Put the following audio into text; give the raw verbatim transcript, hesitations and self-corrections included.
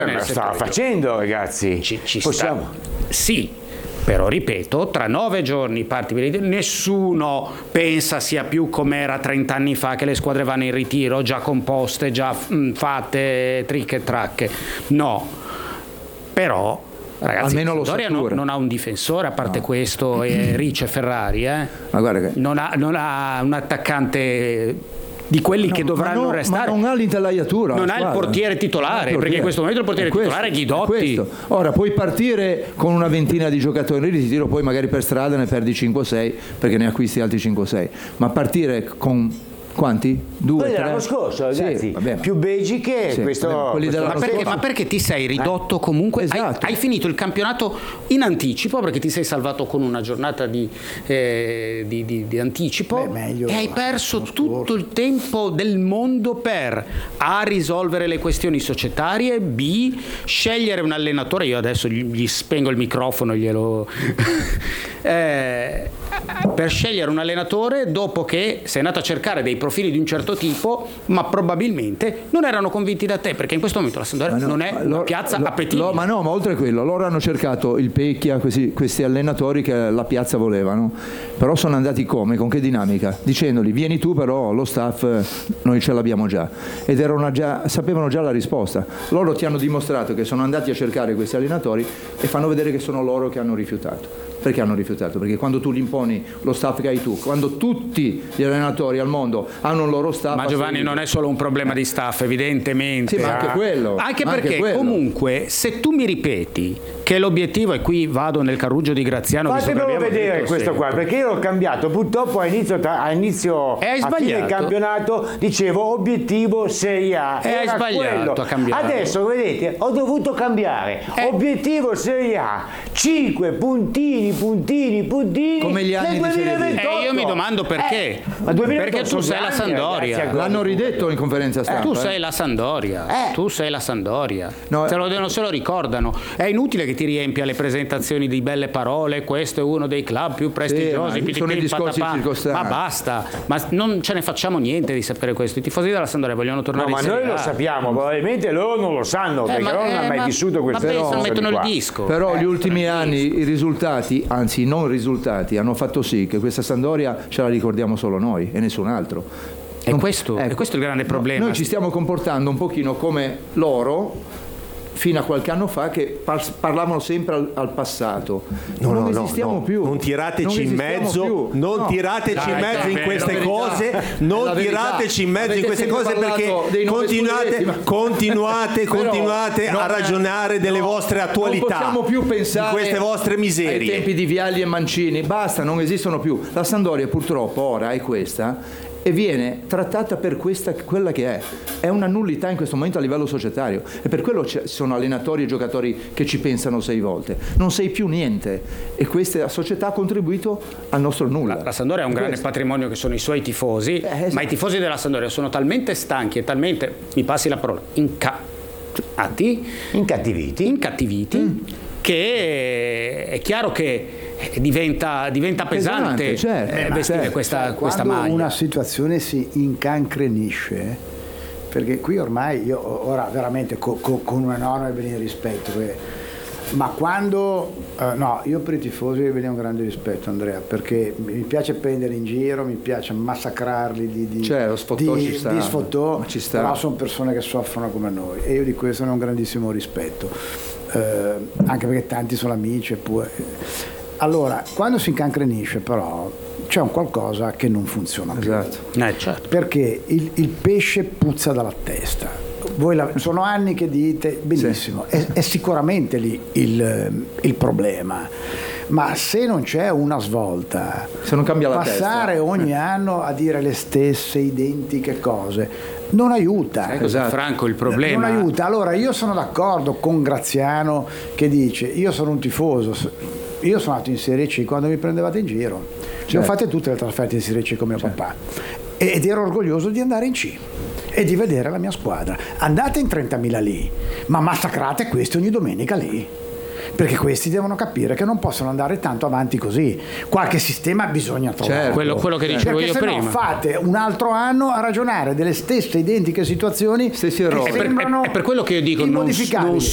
Ma lo stava facendo, ragazzi. Ci, ci Possiamo... sta. Sì, però ripeto, tra nove giorni parti, nessuno pensa sia più come era trent'anni fa, che le squadre vanno in ritiro, già composte, già mh, fatte, trick e tracche. No, però... Ragazzi, almeno lo Sampdoria non, non ha un difensore a parte no. questo e Ricci e Ferrari, eh? Ma guarda che... non, ha, non ha un attaccante di quelli no, che dovranno ma no, restare. Ma non ha l'intelaiatura. Non ha il portiere titolare, perché in questo momento il portiere è questo, titolare è Ghidotti. È Ora puoi partire con una ventina di giocatori in ritiro, poi magari per strada ne perdi cinque o sei perché ne acquisti altri cinque o sei, ma partire con quanti? Due, quelli tre? dell'anno scorso, ragazzi, sì, più begi che sì, questo, quelli questo ma, perché, ma perché ti sei ridotto comunque? Esatto. Hai, hai finito il campionato in anticipo perché ti sei salvato con una giornata di, eh, di, di, di anticipo. Beh, meglio, e hai perso tutto il tempo del mondo per A, risolvere le questioni societarie, B, scegliere un allenatore. Io adesso gli, gli spengo il microfono, glielo eh, per scegliere un allenatore dopo che sei andato a cercare dei profili di un certo tipo, ma probabilmente non erano convinti da te, perché in questo momento la Sampdoria no, non è una loro, piazza lo, appetibile. Lo, ma no, ma oltre a quello, loro hanno cercato il Pecchia, questi, questi allenatori che la piazza volevano, però sono andati come? Con che dinamica? Dicendogli vieni tu, però lo staff noi ce l'abbiamo già, ed erano già, sapevano già la risposta. Loro ti hanno dimostrato che sono andati a cercare questi allenatori e fanno vedere che sono loro che hanno rifiutato. Perché hanno rifiutato? Perché quando tu gli imponi lo staff che hai tu, quando tutti gli allenatori al mondo hanno un loro staff... Ma Giovanni non è solo un problema di staff, evidentemente. Sì, ma anche quello. Anche ma perché anche quello. Comunque se tu mi ripeti che l'obiettivo, e qui vado nel Carrugio di Graziano... Fatemelo vedere questo sempre. qua, perché io l'ho cambiato, purtroppo a inizio, a inizio e hai a fine del campionato dicevo obiettivo Serie A. E hai sbagliato quello. a cambiare. Adesso vedete, ho dovuto cambiare. Eh. Obiettivo Serie A, cinque puntini puntini, puntini come gli anni nel di duemilaventotto. E io mi domando perché. Eh, ma perché tu sei la Sampdoria. Ragazzi, l'hanno ridetto in conferenza stampa. Eh, tu sei la Sampdoria. Eh. Tu sei la Sampdoria. No, se lo, non se lo ricordano. È inutile che ti riempia le presentazioni di belle parole. Questo è uno dei club più prestigiosi. Sì, sono i discorsi circostanti. Ma basta. Ma non ce ne facciamo niente di sapere questo. I tifosi della Sampdoria vogliono tornare no, in ma Serie noi A. lo sappiamo. Probabilmente loro non lo sanno, perché ma, loro non eh, hanno mai ma, vissuto questo. Ma pensano, mettono il qua. disco. Però eh, gli ultimi anni i risultati, anzi non risultati, hanno fatto sì che questa Sampdoria ce la ricordiamo solo noi e nessun altro. E questo, ecco, e questo è il grande problema. Noi ci stiamo comportando un pochino come loro fino a qualche anno fa, che par- parlavano sempre al, al passato. No, non no, esistiamo no, più. Non tirateci non in mezzo, più. non no. tirateci Dai, in mezzo in vabbè, queste verità, cose, non tirateci in mezzo in queste cose perché continuate, continuate, Però, continuate no, a ragionare no, delle vostre attualità. Non possiamo più pensare di queste vostre miserie. ai tempi di Vialli e Mancini. Basta, non esistono più. La Sampdoria purtroppo ora è questa e viene trattata per questa, quella che è. È una nullità in questo momento a livello societario, e per quello ci sono allenatori e giocatori che ci pensano sei volte. Non sei più niente, e questa società ha contribuito al nostro nulla. La, la Sampdoria ha un grande patrimonio che sono i suoi tifosi, eh, esatto. ma i tifosi della Sampdoria sono talmente stanchi e talmente, mi passi la parola, incatti, incattiviti, incattiviti mm. che è chiaro che diventa, diventa pesante, pesante, certo. eh, vestire certo. questa, Cioè, questa quando maglia. una situazione si incancrenisce, perché qui ormai io ora veramente co, co, con un enorme bene rispetto, eh, ma quando eh, no, io per i tifosi ve ne ho un grande rispetto, Andrea, perché mi piace prendere in giro, mi piace massacrarli di, di, cioè, lo sfottò di, ci sta, di sfottò, ci sta. Però sono persone che soffrono come noi e io di questo ne ho un grandissimo rispetto, eh, anche perché tanti sono amici eppure. Allora, quando si incancrenisce però c'è un qualcosa che non funziona più. Esatto. Eh, certo. Perché il, il pesce puzza dalla testa. Voi la, sono anni che dite, benissimo, sì. è, è sicuramente lì il, il problema, ma se non c'è una svolta, se non cambia la passare testa. ogni anno a dire le stesse identiche cose non aiuta. Ecco, esatto. Franco, il problema non aiuta. Allora io sono d'accordo con Graziano che dice io sono un tifoso, io sono andato in Serie C quando mi prendevate in giro, certo. Ne ho fatte tutte le trasferte in Serie C con mio certo. papà ed ero orgoglioso di andare in C e di vedere la mia squadra. Andate in trentamila lì, ma massacrate questi ogni domenica lì, perché questi devono capire che non possono andare tanto avanti così. Qualche sistema bisogna trovare. Certo. Quello, quello che dicevo perché io se prima. no fate un altro anno a ragionare delle stesse identiche situazioni, stessi errori. È per, è, è per quello che io dico non, non